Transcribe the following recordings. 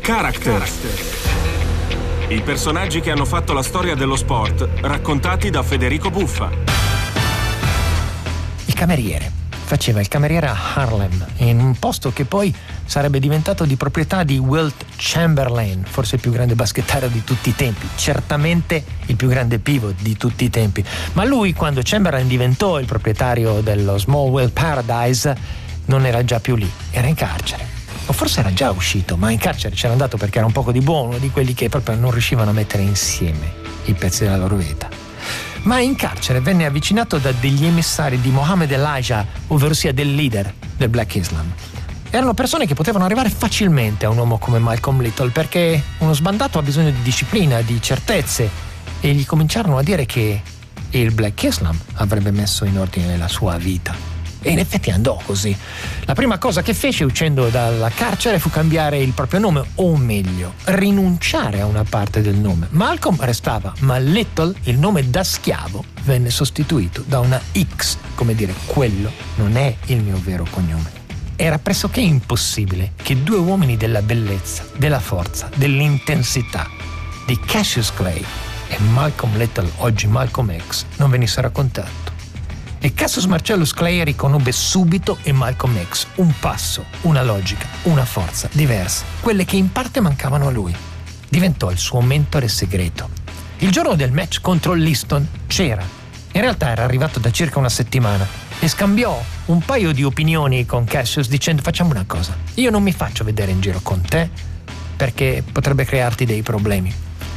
Character. I personaggi che hanno fatto la storia dello sport, raccontati da Federico Buffa. Il cameriere. Faceva il cameriere a Harlem, in un posto che poi sarebbe diventato di proprietà di Wilt Chamberlain, forse il più grande baschettario di tutti i tempi, certamente il più grande pivot di tutti i tempi. Ma lui, quando Chamberlain diventò il proprietario dello Smallville Paradise, non era già più lì, era in carcere. O forse era già uscito, ma in carcere c'era andato perché era un poco di buono, di quelli che proprio non riuscivano a mettere insieme i pezzi della loro vita. Ma in carcere venne avvicinato da degli emissari di Mohammed Elijah, ovvero sia del leader del Black Islam. Erano persone che potevano arrivare facilmente a un uomo come Malcolm Little, perché uno sbandato ha bisogno di disciplina, di certezze, e gli cominciarono a dire che il Black Islam avrebbe messo in ordine la sua vita. E in effetti andò così. La prima cosa che fece uscendo dalla carcere fu cambiare il proprio nome, o meglio, rinunciare a una parte del nome. Malcolm restava, ma Little, il nome da schiavo, venne sostituito da una X, come dire, quello non è il mio vero cognome. Era pressoché impossibile che due uomini della bellezza, della forza, dell'intensità di Cassius Clay e Malcolm Little, oggi Malcolm X, non venissero a contatto. E Cassius Marcellus Clay riconobbe subito in Malcolm X un passo, una logica, una forza diversa, quelle che in parte mancavano a lui. Diventò il suo mentore segreto. Il giorno del match contro Liston c'era. In realtà era arrivato da circa una settimana e scambiò un paio di opinioni con Cassius dicendo: facciamo una cosa, io non mi faccio vedere in giro con te perché potrebbe crearti dei problemi,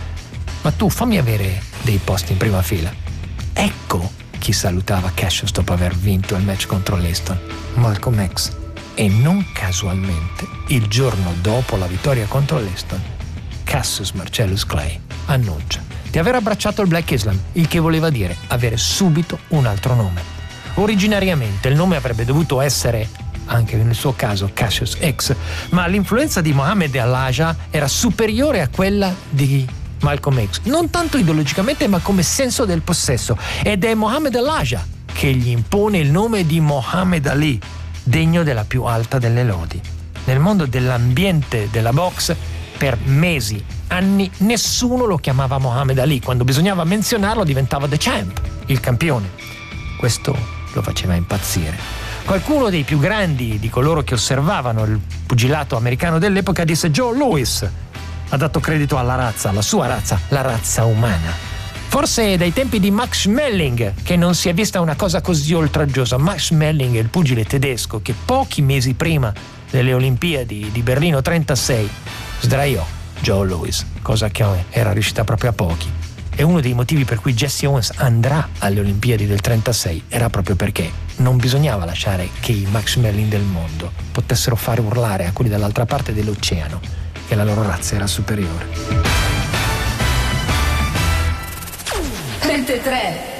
ma tu fammi avere dei posti in prima fila. Ecco chi salutava Cassius dopo aver vinto il match contro Liston: Malcolm X. E non casualmente, il giorno dopo la vittoria contro Liston, Cassius Marcellus Clay annuncia di aver abbracciato il Black Islam, il che voleva dire avere subito un altro nome. Originariamente il nome avrebbe dovuto essere, anche nel suo caso, Cassius X, ma l'influenza di Mohammed Elijah era superiore a quella di Malcolm X, non tanto ideologicamente ma come senso del possesso, ed è Mohammed Elijah che gli impone il nome di Muhammad Ali, degno della più alta delle lodi. Nel mondo dell'ambiente della box, per mesi, anni, nessuno lo chiamava Muhammad Ali. Quando bisognava menzionarlo diventava The Champ, il campione. Questo lo faceva impazzire. Qualcuno dei più grandi di coloro che osservavano il pugilato americano dell'epoca disse: Joe Louis ha dato credito alla razza, alla sua razza, la razza umana. Forse dai tempi di Max Schmeling che non si è vista una cosa così oltraggiosa. Max Schmeling è il pugile tedesco che pochi mesi prima delle Olimpiadi di Berlino 36 sdraiò Joe Louis, cosa che era riuscita proprio a pochi. E uno dei motivi per cui Jesse Owens andrà alle Olimpiadi del 36 era proprio perché non bisognava lasciare che i Max Schmeling del mondo potessero fare urlare a quelli dall'altra parte dell'oceano che la loro razza era superiore. 33